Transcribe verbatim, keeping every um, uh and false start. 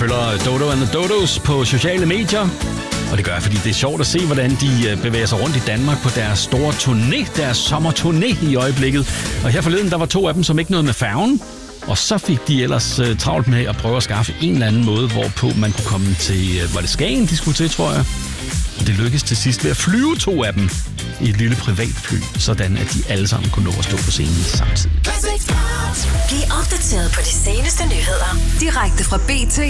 følger Dodo and the Dodos på sociale medier. Og det gør jeg, fordi det er sjovt at se, hvordan de bevæger sig rundt i Danmark på deres store turné, deres sommerturné i øjeblikket. Og her forleden, der var to af dem, som ikke nåede med færgen. Og så fik de ellers uh, travlt med at prøve at skaffe en eller anden måde, hvorpå man kunne komme til, uh, var det Skagen, de skulle til, tror jeg. Og det lykkedes til sidst ved at flyve to af dem i et lille privatfly, sådan at de alle sammen kunne nå at stå på scenen samtidig. Bliv opdateret på de seneste nyheder direkte fra B T.